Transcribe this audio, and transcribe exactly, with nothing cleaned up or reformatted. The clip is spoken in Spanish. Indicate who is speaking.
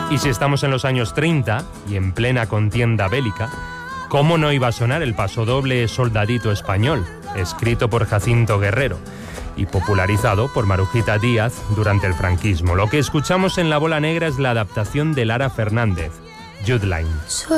Speaker 1: Y si estamos en los años treinta y en plena contienda bélica, ¿cómo no iba a sonar el pasodoble Soldadito Español, escrito por Jacinto Guerrero y popularizado por Marujita Díaz durante el franquismo? Lo que escuchamos en La Bola Negra es la adaptación de Lara Fernández, Jude Line.